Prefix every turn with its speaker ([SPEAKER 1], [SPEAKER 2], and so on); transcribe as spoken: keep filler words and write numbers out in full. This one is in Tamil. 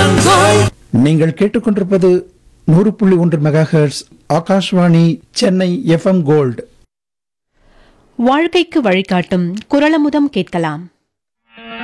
[SPEAKER 1] நீங்கள் கேட்டுக்கொண்டிருப்பது நூறு புள்ளி ஒன்று mega hertz Akashvani Chennai FM gold.
[SPEAKER 2] வாழ்க்கைக்கு வழிகாட்டும் குரலமுதம் கேட்கலாம்.